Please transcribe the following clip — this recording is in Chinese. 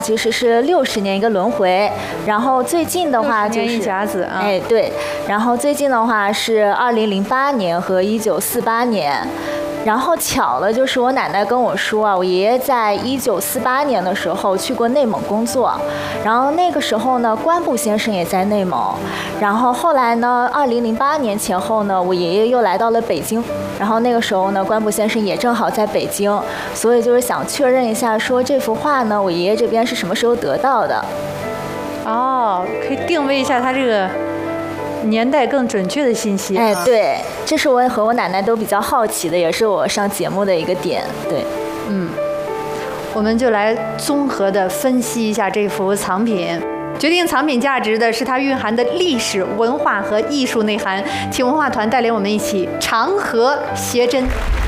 其实是60年一个轮回，然后最近的话就是 60年一甲子啊， 哎对，然后最近的话是2008年和1948年。然后巧了，就是我奶奶跟我说啊，我爷爷在1948年的时候去过内蒙工作，然后那个时候呢，关部先生也在内蒙，然后后来呢，2008年前后呢，我爷爷又来到了北京，然后那个时候呢，关部先生也正好在北京，所以就是想确认一下，说这幅画呢，我爷爷这边是什么时候得到的？ 哦，可以定位一下他这个年代更准确的信息。 哎，对，这是我和我奶奶都比较好奇的，也是我上节目的一个点。对， 我们就来综合的分析一下这幅藏品。决定藏品价值的是它蕴含的历史文化和艺术内涵。请文化团带领我们一起长河谐真。